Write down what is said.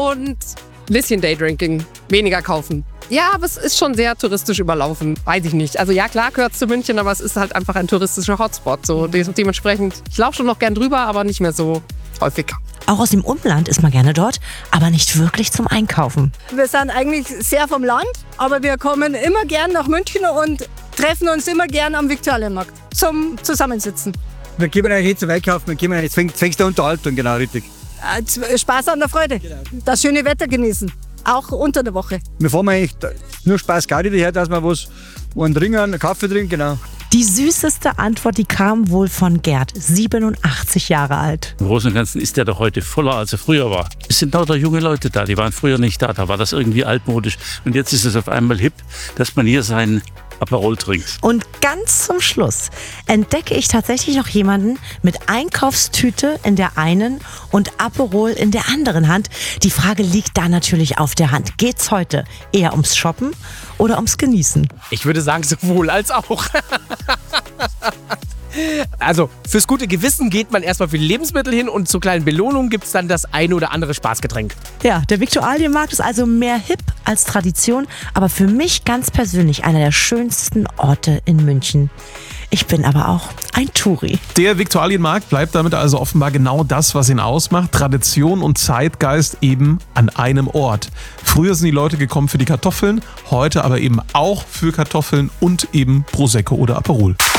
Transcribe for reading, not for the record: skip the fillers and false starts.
und ein bisschen Daydrinking, weniger kaufen. Ja, aber es ist schon sehr touristisch überlaufen, weiß ich nicht. Also ja, klar gehört es zu München, aber es ist halt einfach ein touristischer Hotspot. So dementsprechend, ich laufe schon noch gern drüber, aber nicht mehr so häufig. Auch aus dem Umland ist man gerne dort, aber nicht wirklich zum Einkaufen. Wir sind eigentlich sehr vom Land, aber wir kommen immer gern nach München und treffen uns immer gern am Viktualienmarkt zum Zusammensitzen. Wir kommen eigentlich nicht zum Einkaufen, wir kommen eigentlich zwecks der Unterhaltung, genau, richtig. Spaß an der Freude, das schöne Wetter genießen, auch unter der Woche. Wir fahren eigentlich nur Spaß Gaudi daher, dass wir einen trinken, einen Kaffee trinken, genau. Die süßeste Antwort, die kam wohl von Gerd, 87 Jahre alt. Im Großen und Ganzen ist der doch heute voller, als er früher war. Es sind lauter junge Leute da, die waren früher nicht da. Da war das irgendwie altmodisch. Und jetzt ist es auf einmal hip, dass man hier seinen Aperol trinkt. Und ganz zum Schluss entdecke ich tatsächlich noch jemanden mit Einkaufstüte in der einen und Aperol in der anderen Hand. Die Frage liegt da natürlich auf der Hand. Geht's heute eher ums Shoppen oder ums Genießen? Ich würde sagen, sowohl als auch. Also, fürs gute Gewissen geht man erstmal für die Lebensmittel hin und zur kleinen Belohnung gibt es dann das eine oder andere Spaßgetränk. Ja, der Viktualienmarkt ist also mehr hip als Tradition, aber für mich ganz persönlich einer der schönsten Orte in München. Ich bin aber auch ein Touri. Der Viktualienmarkt bleibt damit also offenbar genau das, was ihn ausmacht. Tradition und Zeitgeist eben an einem Ort. Früher sind die Leute gekommen für die Kartoffeln, heute aber eben auch für Kartoffeln und eben Prosecco oder Aperol.